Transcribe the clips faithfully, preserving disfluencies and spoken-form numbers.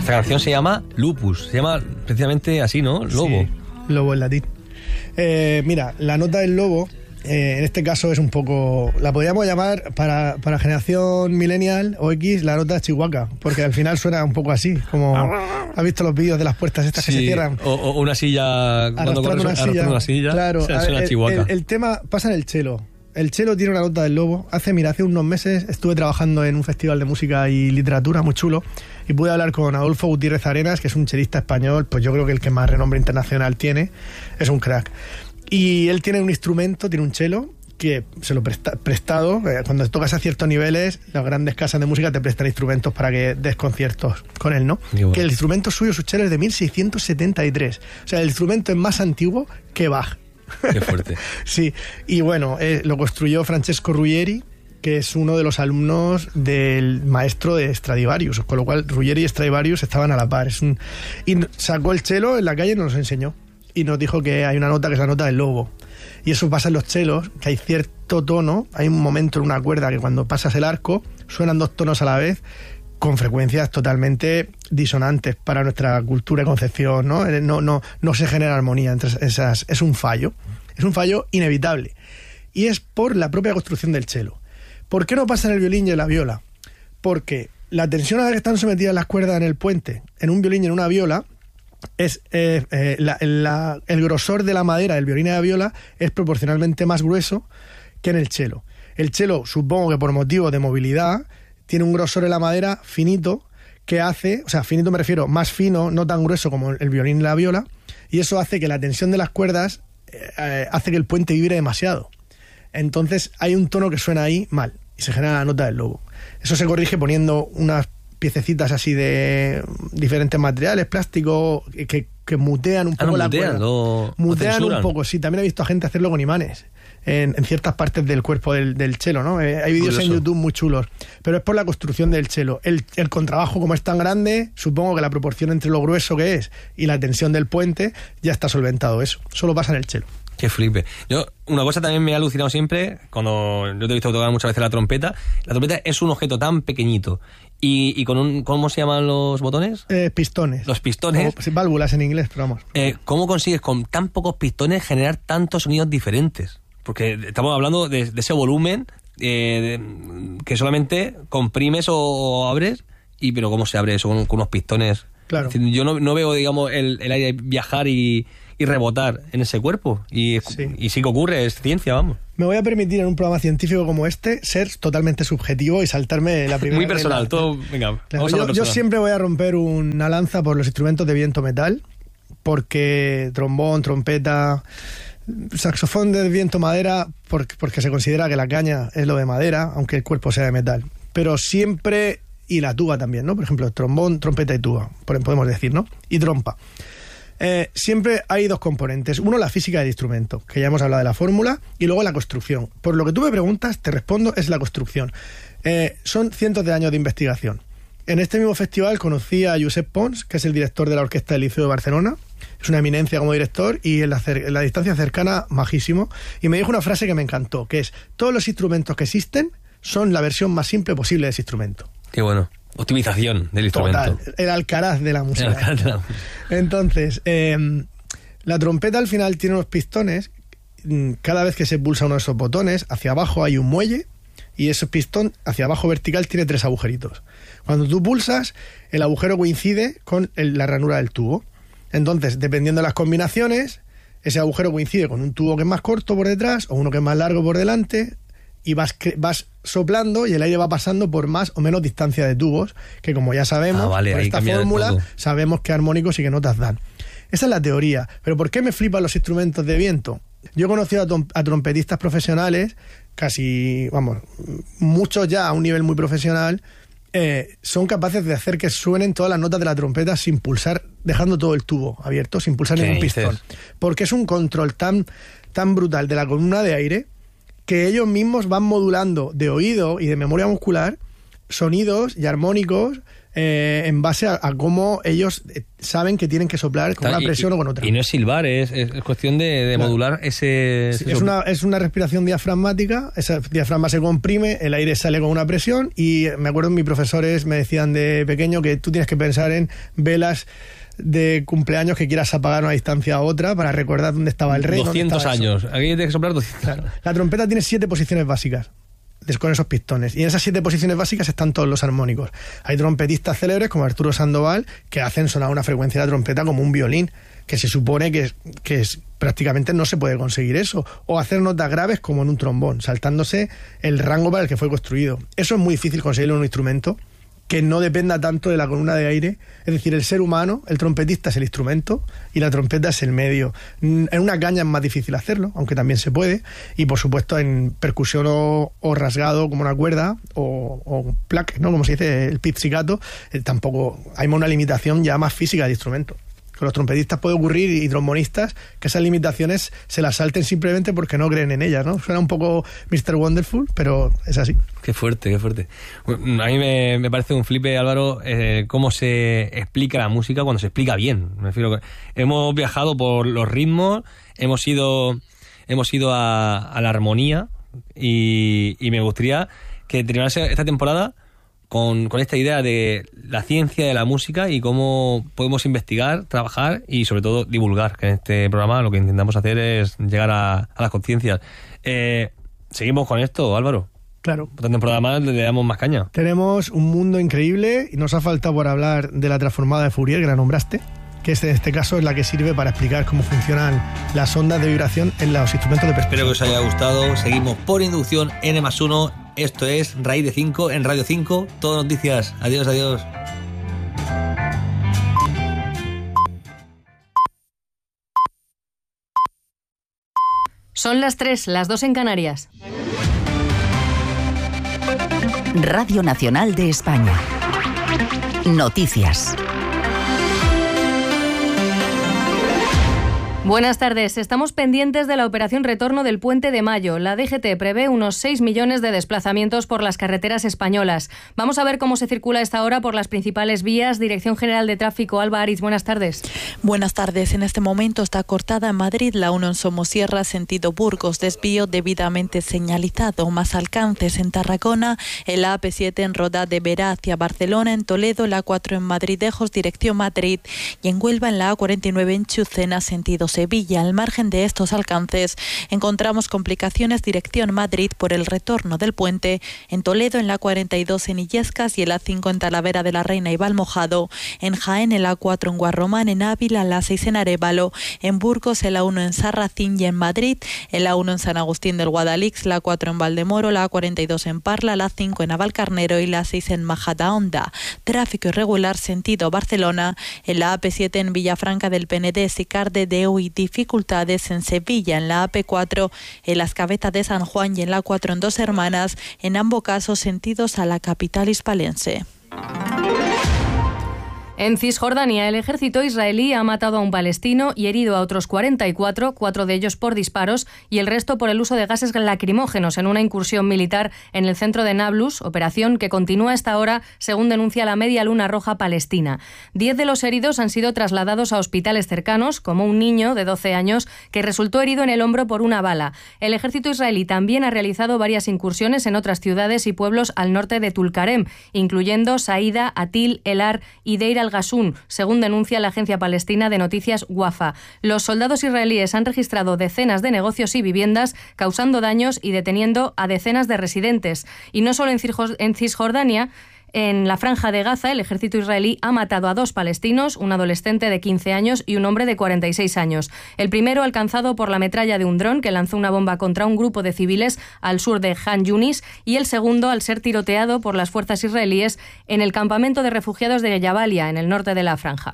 Esta canción se llama Lupus, se llama precisamente así, ¿no? Lobo. Sí, lobo en latín. Eh, mira, la nota del lobo, eh, en este caso es un poco... La podríamos llamar para, para generación millennial o X, la nota de Chihuahua, porque al final suena un poco así, como... ¿Has visto los vídeos de las puertas estas Sí, que se cierran? O, o una silla... Cuando corres, una silla. arrastrando una silla. Claro, O sea, suena el, Chihuahua. el, el tema pasa en el chelo. El chelo tiene una nota del lobo. Hace, mira, hace unos meses estuve trabajando en un festival de música y literatura muy chulo y pude hablar con Adolfo Gutiérrez Arenas, que es un chelista español, pues yo creo que el que más renombre internacional tiene, es un crack. Y él tiene un instrumento, tiene un chelo, que se lo presta prestado. Eh, cuando tocas a ciertos niveles, las grandes casas de música te prestan instrumentos para que des conciertos con él, ¿no? Bueno. Que el instrumento suyo, su chelo, es de mil seiscientos setenta y tres. O sea, el instrumento es más antiguo que Bach. Qué fuerte. Sí, y bueno, eh, lo construyó Francesco Ruggeri, que es uno de los alumnos del maestro de Stradivarius, con lo cual Ruggeri y Stradivarius estaban a la par. Es un, y sacó el chelo en la calle y nos lo enseñó. Y nos dijo que hay una nota que es la nota del lobo. Y eso pasa en los chelos, que hay cierto tono, hay un momento en una cuerda que cuando pasas el arco suenan dos tonos a la vez, con frecuencias totalmente disonantes para nuestra cultura y concepción, ¿no? No, no, no se genera armonía entre esas. Es un fallo, es un fallo inevitable. Y es por la propia construcción del chelo. ¿Por qué no pasa en el violín y en la viola? Porque la tensión a la que están sometidas las cuerdas en el puente, en un violín y en una viola, es eh, eh, la, la, el grosor de la madera del violín y de la viola es proporcionalmente más grueso que en el chelo. El chelo, supongo que por motivo de movilidad, tiene un grosor en la madera finito que hace, o sea, finito me refiero, más fino, no tan grueso como el violín y la viola, y eso hace que la tensión de las cuerdas eh, hace que el puente vibre demasiado. Entonces hay un tono que suena ahí mal y se genera la nota del lobo. Eso se corrige poniendo unas piececitas así de diferentes materiales, plástico, que, que mutean un Ah, poco no, la mutean, cuerda. lo- Mutean lo un censuran. poco, sí. También he visto a gente hacerlo con imanes en, en ciertas partes del cuerpo del, del chelo, ¿no? Eh, hay vídeos en Curioso. YouTube muy chulos, pero es por la construcción del chelo. El, el contrabajo, como es tan grande, supongo que la proporción entre lo grueso que es y la tensión del puente ya está solventado eso. Solo pasa en el chelo. Qué flipe. Yo, una cosa también me ha alucinado siempre, cuando yo te he visto tocar muchas veces la trompeta. La trompeta es un objeto tan pequeñito y, y con un... ¿Cómo se llaman los botones? Eh, pistones. Los pistones. O, sí, válvulas en inglés, pero vamos. Eh, ¿Cómo consigues con tan pocos pistones generar tantos sonidos diferentes? Porque estamos hablando de, de ese volumen eh, de- que solamente comprimes o, o abres, y pero ¿cómo se abre eso con, con unos pistones? Claro. Es decir, yo no, no veo, digamos, el, el aire viajar y, y rebotar en ese cuerpo. Y, Sí. y sí que ocurre, es ciencia, vamos. Me voy a permitir en un programa científico como este ser totalmente subjetivo y saltarme la primera Muy personal, regla. todo... Venga, Claro, vamos a lo yo, yo personal. siempre voy a romper una lanza por los instrumentos de viento metal, porque trombón, trompeta, saxofón de viento madera, porque, porque se considera que la caña es lo de madera, aunque el cuerpo sea de metal. Pero siempre, y la tuba también, ¿no? Por ejemplo, trombón, trompeta y tuba, podemos decir, ¿no? Y trompa. Eh, siempre hay dos componentes. Uno, la física del instrumento, que ya hemos hablado de la fórmula, y luego la construcción. Por lo que tú me preguntas, te respondo, es la construcción. Eh, son cientos de años de investigación. En este mismo festival conocí a Josep Pons, que es el director de la Orquesta del Liceo de Barcelona. Es una eminencia como director y en la, cer- en la distancia cercana, majísimo. Y me dijo una frase que me encantó, que es: todos los instrumentos que existen son la versión más simple posible de ese instrumento. Qué bueno. Optimización del instrumento. Total, el alcaraz de la música. El alcaraz de la música. Entonces, eh, la trompeta al final tiene unos pistones. Cada vez que se pulsa uno de esos botones, hacia abajo hay un muelle, y ese pistón hacia abajo vertical tiene tres agujeritos. Cuando tú pulsas, el agujero coincide con el- la ranura del tubo. Entonces, dependiendo de las combinaciones, ese agujero coincide con un tubo que es más corto por detrás o uno que es más largo por delante, y vas, cre- vas soplando y el aire va pasando por más o menos distancia de tubos, que como ya sabemos, Ah, vale, por ahí esta cambia fórmula, todo. sabemos qué armónicos y qué notas dan. Esa es la teoría. Pero ¿por qué me flipan los instrumentos de viento? Yo he conocido a, tom- a trompetistas profesionales, casi, vamos, muchos ya a un nivel muy profesional, eh, son capaces de hacer que suenen todas las notas de la trompeta sin pulsar, dejando todo el tubo abierto, sin pulsar ¿Qué ningún dices? pistón. Porque es un control tan, tan brutal de la columna de aire que ellos mismos van modulando de oído y de memoria muscular sonidos y armónicos eh, en base a, a cómo ellos saben que tienen que soplar con una presión y, o con otra. Y no es silbar, es, es cuestión de, de claro. modular ese... Sí, ese es, una, es una respiración diafragmática, ese diafragma se comprime, el aire sale con una presión y me acuerdo mis profesores me decían de pequeño que tú tienes que pensar en velas de cumpleaños que quieras apagar a una distancia a otra para recordar dónde estaba el rey. doscientos años, aquí tienes que soplar doscientos. Claro. La trompeta tiene siete posiciones básicas con esos pistones. Y en esas siete posiciones básicas están todos los armónicos. Hay trompetistas célebres como Arturo Sandoval que hacen sonar una frecuencia de la trompeta como un violín, que se supone que, que es, prácticamente no se puede conseguir eso. O hacer notas graves como en un trombón, saltándose el rango para el que fue construido. Eso es muy difícil conseguirlo en un instrumento que no dependa tanto de la columna de aire. Es decir, el ser humano, el trompetista es el instrumento y la trompeta es el medio. En una caña es más difícil hacerlo, aunque también se puede, y por supuesto en percusión o, o rasgado como una cuerda o, o plaque, ¿no? Como se dice, el pizzicato, eh, tampoco hay una limitación ya más física del instrumento. Con los trompetistas puede ocurrir y trombonistas que esas limitaciones se las salten simplemente porque no creen en ellas, ¿no? Suena un poco mister Wonderful, pero es así. Qué fuerte, qué fuerte. A mí me, me parece un flipe, Álvaro, eh, cómo se explica la música cuando se explica bien. Me refiero, hemos viajado por los ritmos, hemos ido, hemos ido a, a la armonía y, y me gustaría que terminase esta temporada Con, con esta idea de la ciencia de la música y cómo podemos investigar, trabajar y sobre todo divulgar, que en este programa lo que intentamos hacer es llegar a, a las conciencias. Eh, ¿Seguimos con esto, Álvaro? Claro. Otra temporada más le damos más caña. Tenemos un mundo increíble y nos ha faltado por hablar de la transformada de Fourier, que la nombraste, que en este caso es la que sirve para explicar cómo funcionan las ondas de vibración en los instrumentos de percusión. Espero que os haya gustado. Seguimos por inducción N más uno. Esto es Raíz de cinco en Radio cinco. Todo noticias. Adiós, adiós. Son las tres, las dos en Canarias. Radio Nacional de España. Noticias. Buenas tardes. Estamos pendientes de la operación retorno del Puente de Mayo. La D G T prevé unos seis millones de desplazamientos por las carreteras españolas. Vamos a ver cómo se circula a esta hora por las principales vías. Dirección General de Tráfico, Alba Ariz, buenas tardes. Buenas tardes. En este momento está cortada en Madrid la uno en Somosierra, sentido Burgos, desvío debidamente señalizado. Más alcances en Tarragona, el A P siete en Roda de Vera hacia Barcelona, en Toledo, la A cuatro en Madridejos, dirección Madrid, y en Huelva en la A cuarenta y nueve en Chucena, sentido Sevilla. Al margen de estos alcances, encontramos complicaciones dirección Madrid por el retorno del puente, en Toledo en la cuarenta y dos en Illescas y el A cinco en Talavera de la Reina y Valmojado, en Jaén el A cuatro en Guarromán, en Ávila la seis en Arévalo, en Burgos el A uno en Sarracín y en Madrid, el A uno en San Agustín del Guadalix, la A cuatro en Valdemoro, la A cuarenta y dos en Parla, la A cinco en Navalcarnero y la seis en Majadahonda. Tráfico irregular sentido Barcelona, en la A P siete en Villafranca del Penedés y Cardedeu y dificultades en Sevilla, en la A P cuatro, en las Cabezas de San Juan y en la A cuatro en Dos Hermanas, en ambos casos sentidos a la capital hispalense. En Cisjordania, el ejército israelí ha matado a un palestino y herido a otros cuarenta y cuatro, cuatro de ellos por disparos y el resto por el uso de gases lacrimógenos en una incursión militar en el centro de Nablus, operación que continúa hasta ahora, según denuncia la Media Luna Roja Palestina. Diez de los heridos han sido trasladados a hospitales cercanos, como un niño de doce años que resultó herido en el hombro por una bala. El ejército israelí también ha realizado varias incursiones en otras ciudades y pueblos al norte de Tulkarem, incluyendo Saída, Atil, Elar y Deir al-Gasun, según denuncia la agencia palestina de noticias Wafa. Los soldados israelíes han registrado decenas de negocios y viviendas, causando daños y deteniendo a decenas de residentes. Y no solo en Cisjordania. En la Franja de Gaza, el ejército israelí ha matado a dos palestinos, un adolescente de quince años y un hombre de cuarenta y seis años. El primero alcanzado por la metralla de un dron que lanzó una bomba contra un grupo de civiles al sur de Han Yunis, y el segundo al ser tiroteado por las fuerzas israelíes en el campamento de refugiados de Jabalia, en el norte de la Franja.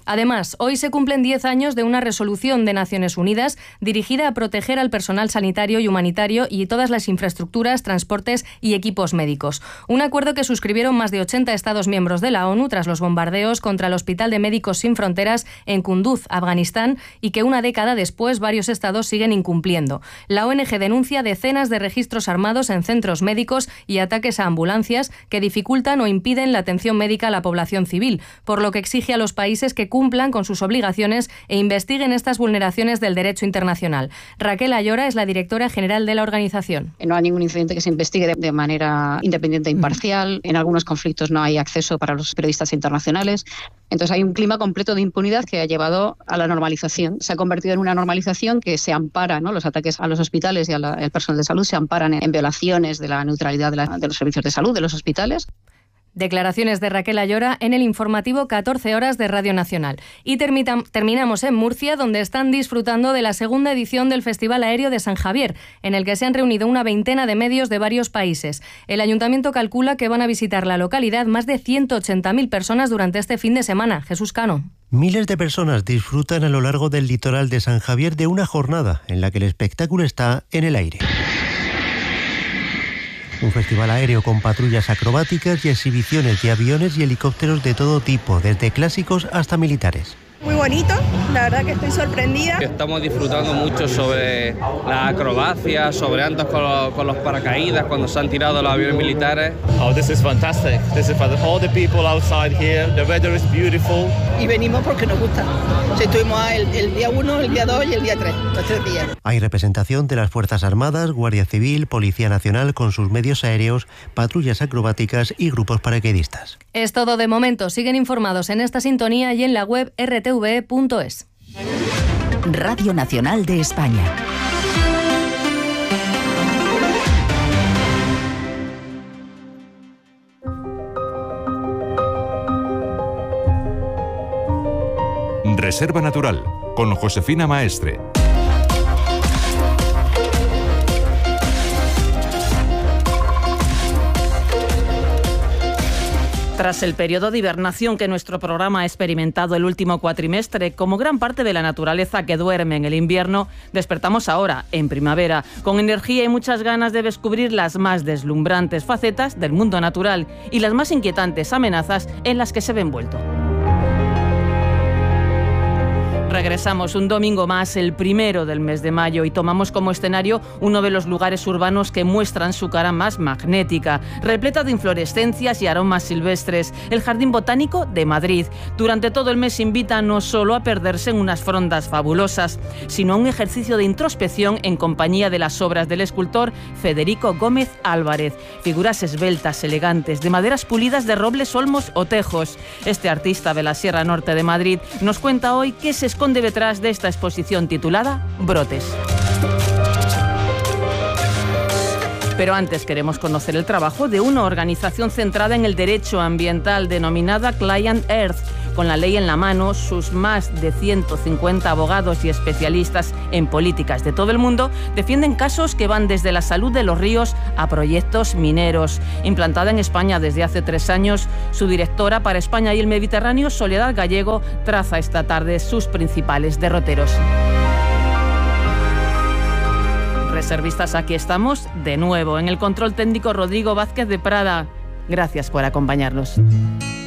Además, hoy se cumplen diez años de una resolución de Naciones Unidas dirigida a proteger al personal sanitario y humanitario y todas las infraestructuras, transportes y equipos médicos. Un acuerdo que suscribieron más de ochenta Estados miembros de la ONU tras los bombardeos contra el Hospital de Médicos Sin Fronteras en Kunduz, Afganistán, y que una década después varios estados siguen incumpliendo. La O N G denuncia decenas de registros armados en centros médicos y ataques a ambulancias que dificultan o impiden la atención médica a la población civil, por lo que exige a los países que cumplan con sus obligaciones e investiguen estas vulneraciones del derecho internacional. Raquel Ayora es la directora general de la organización. No hay ningún incidente que se investigue de, de manera independiente e imparcial. En algunos conflictos no hay acceso para los periodistas internacionales. Entonces hay un clima completo de impunidad que ha llevado a la normalización. Se ha convertido en una normalización que se ampara, ¿no? Los ataques a los hospitales y al personal de salud se amparan en, en violaciones de la neutralidad de, la, de los servicios de salud de los hospitales. Declaraciones de Raquel Ayora en el informativo catorce horas de Radio Nacional. Y termita, terminamos en Murcia, donde están disfrutando de la segunda edición del Festival Aéreo de San Javier, en el que se han reunido una veintena de medios de varios países. El ayuntamiento calcula que van a visitar la localidad más de ciento ochenta mil personas durante este fin de semana. Jesús Cano. Miles de personas disfrutan a lo largo del litoral de San Javier de una jornada en la que el espectáculo está en el aire. Un festival aéreo con patrullas acrobáticas y exhibiciones de aviones y helicópteros de todo tipo, desde clásicos hasta militares. Muy bonito, la verdad que estoy sorprendida. Estamos disfrutando mucho sobre la acrobacia, sobre antes con, lo, con los paracaídas cuando se han tirado los aviones militares. Oh, this is fantastic. This is for all the people outside here. The weather is beautiful. Y venimos porque nos gusta. Sí, estuvimos el, el día uno, el día dos y el día tres, los tres días. Hay representación de las Fuerzas Armadas, Guardia Civil, Policía Nacional con sus medios aéreos, patrullas acrobáticas y grupos paracaidistas. Es todo de momento. Siguen informados en esta sintonía y en la web r t v punto es. Radio Nacional de España. Reserva Natural, con Josefina Maestre. Tras el periodo de hibernación que nuestro programa ha experimentado el último cuatrimestre, como gran parte de la naturaleza que duerme en el invierno, despertamos ahora, en primavera, con energía y muchas ganas de descubrir las más deslumbrantes facetas del mundo natural y las más inquietantes amenazas en las que se ve envuelto. Regresamos un domingo más, el primero del mes de mayo, y tomamos como escenario uno de los lugares urbanos que muestran su cara más magnética, repleta de inflorescencias y aromas silvestres, el Jardín Botánico de Madrid. Durante todo el mes invita no solo a perderse en unas frondas fabulosas, sino a un ejercicio de introspección en compañía de las obras del escultor Federico Gómez Álvarez. Figuras esbeltas, elegantes, de maderas pulidas de robles, olmos o tejos. Este artista de la Sierra Norte de Madrid nos cuenta hoy qué se esconde detrás de esta exposición titulada Brotes. Pero antes queremos conocer el trabajo de una organización centrada en el derecho ambiental denominada Client Earth. Con la ley en la mano, sus más de ciento cincuenta abogados y especialistas en políticas de todo el mundo defienden casos que van desde la salud de los ríos a proyectos mineros. Implantada en España desde hace tres años, su directora para España y el Mediterráneo, Soledad Gallego, traza esta tarde sus principales derroteros. Reservistas, aquí estamos de nuevo. En el control técnico, Rodrigo Vázquez de Prada. Gracias por acompañarnos.